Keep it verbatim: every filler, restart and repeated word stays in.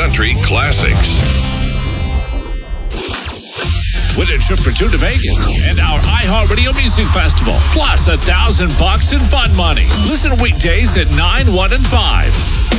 country classics. Win a trip for two to Vegas and our iHeartRadio Music Festival, plus a thousand bucks in fun money. Listen weekdays at nine, one, and five.